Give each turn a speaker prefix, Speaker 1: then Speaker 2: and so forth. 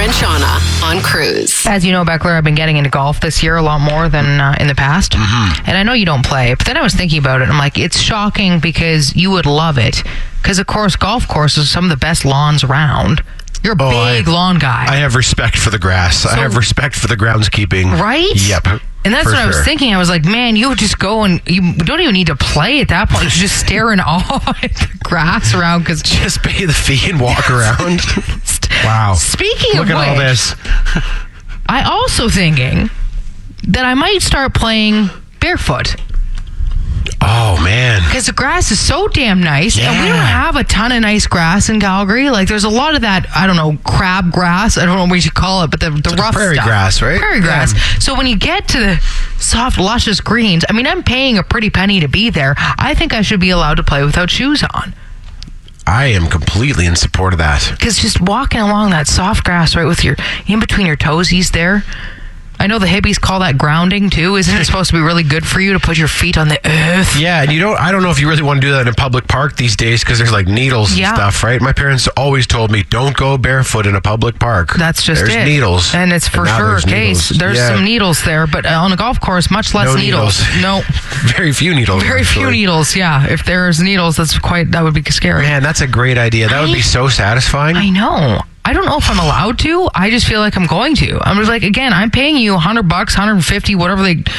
Speaker 1: and Shauna on Cruise.
Speaker 2: As you know, Beckler, I've been getting into golf this year a lot more than in the past. Mm-hmm. And I know you don't play, but then I was thinking about it. I'm like, it's shocking because you would love it. Because, of course, golf courses are some of the best lawns around. You're a big lawn guy.
Speaker 3: I have respect for the grass. I have respect for the groundskeeping.
Speaker 2: Right?
Speaker 3: Yep.
Speaker 2: And that's what I was thinking. I was like, man, you would just go and you don't even need to play at that point. You just stare in awe at the grass around. Cause
Speaker 3: just pay the fee and walk around. Wow.
Speaker 2: Speaking of which,
Speaker 3: look at all this.
Speaker 2: I also thinking that I might start playing barefoot.
Speaker 3: Oh, man.
Speaker 2: Because the grass is so damn nice, and we don't have a ton of nice grass in Calgary. Like, there's a lot of that, I don't know, crab grass. I don't know what you should call it, but the rough
Speaker 3: prairie
Speaker 2: stuff.
Speaker 3: grass, right?
Speaker 2: Prairie grass. So when you get to the soft, luscious greens, I mean, I'm paying a pretty penny to be there. I think I should be allowed to play without shoes on.
Speaker 3: I am completely in support of that.
Speaker 2: Because just walking along that soft grass right with your, in between your toesies there, I know the hippies call that grounding too. Isn't it supposed to be really good for you to put your feet on the earth?
Speaker 3: Yeah, and I don't know if you really want to do that in a public park these days because there's like needles and stuff, right? My parents always told me, don't go barefoot in a public park.
Speaker 2: That's just
Speaker 3: there's needles.
Speaker 2: And it's for sure a case. There's some needles there, but on a golf course, much less needles. No.
Speaker 3: Very few needles.
Speaker 2: Very few needles, yeah. If there's needles, that would be scary.
Speaker 3: Man, that's a great idea. That would be so satisfying.
Speaker 2: I know. I don't know if I'm allowed to. I just feel like I'm going to. I'm just like, again, I'm paying you $100, $150, whatever they